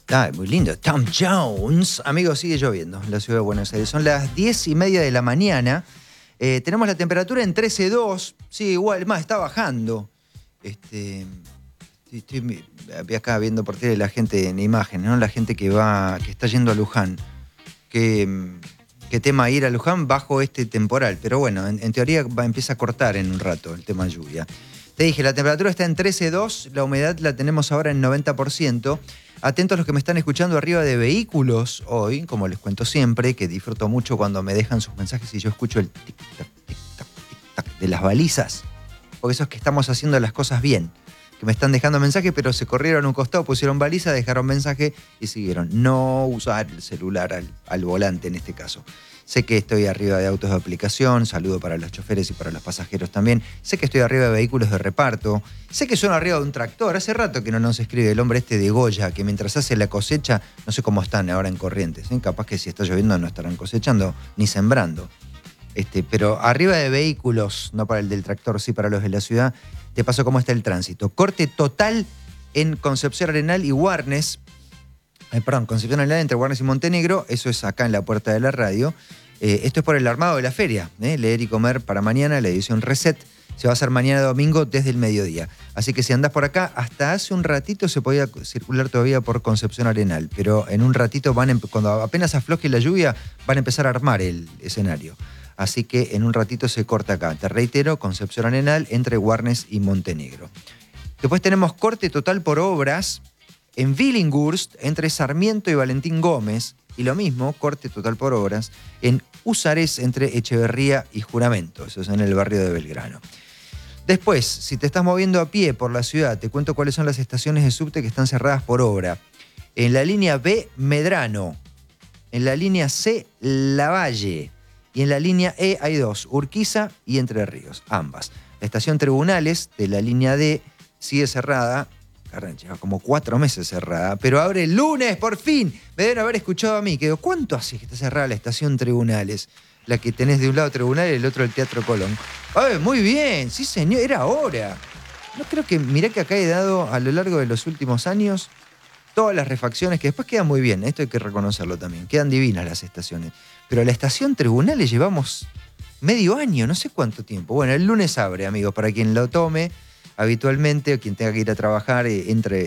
Ah, muy lindo. Tom Jones. Amigos, sigue lloviendo en la ciudad de Buenos Aires. Son las 10:30 de la mañana. Tenemos la temperatura en 13,2. Sí, igual, más, está bajando. Estoy acá viendo por tele la gente en imágenes, ¿no? La gente que está yendo a Luján. ¿Qué tema ir a Luján bajo este temporal? Pero bueno, en teoría empieza a cortar en un rato el tema lluvia. Te dije, la temperatura está en 13,2, la humedad la tenemos ahora en 90%. Atentos los que me están escuchando arriba de vehículos hoy, como les cuento siempre, que disfruto mucho cuando me dejan sus mensajes y yo escucho el tic-tac, tic-tac, tic-tac de las balizas. Porque eso es que estamos haciendo las cosas bien. Que me están dejando mensajes, pero se corrieron a un costado, pusieron baliza, dejaron mensaje y siguieron. No usar el celular al volante en este caso. Sé que estoy arriba de autos de aplicación, saludo para los choferes y para los pasajeros también. Sé que estoy arriba de vehículos de reparto. Sé que sueno arriba de un tractor. Hace rato que no nos escribe el hombre de Goya, que mientras hace la cosecha, no sé cómo están ahora en Corrientes. Capaz que si está lloviendo no estarán cosechando ni sembrando. Pero arriba de vehículos, no para el del tractor, sí para los de la ciudad, te paso cómo está el tránsito. Corte total en Concepción Arenal y Warnes. Concepción Arenal entre Warnes y Montenegro. Eso es acá en la puerta de la radio. Esto es por el armado de la feria. Leer y comer para mañana, la edición Reset. Se va a hacer mañana domingo desde el mediodía. Así que si andás por acá, hasta hace un ratito se podía circular todavía por Concepción Arenal. Pero en un ratito cuando apenas afloje la lluvia, van a empezar a armar el escenario. Así que en un ratito se corta acá. Te reitero, Concepción Arenal entre Warnes y Montenegro. Después tenemos corte total por obras en Billinghurst entre Sarmiento y Valentín Gómez. Y lo mismo, corte total por obras en Usares entre Echeverría y Juramento. Eso es en el barrio de Belgrano. Después, si te estás moviendo a pie por la ciudad, te cuento cuáles son las estaciones de subte que están cerradas por obra. En la línea B, Medrano. En la línea C, Lavalle. Y en la línea E hay dos, Urquiza y Entre Ríos, ambas. La estación Tribunales de la línea D sigue cerrada, lleva como 4 meses cerrada, pero abre el lunes, por fin. Me deben haber escuchado a mí, que digo, ¿cuánto hace que está cerrada la estación Tribunales? La que tenés de un lado Tribunales y el otro el Teatro Colón. ¡Ay, muy bien! Sí, señor, era hora. No creo que, mirá que acá he dado a lo largo de los últimos años todas las refacciones, que después quedan muy bien, esto hay que reconocerlo también, quedan divinas las estaciones. Pero a la estación Tribunales llevamos medio año, no sé cuánto tiempo. Bueno, el lunes abre, amigos, para quien lo tome habitualmente o quien tenga que ir a trabajar,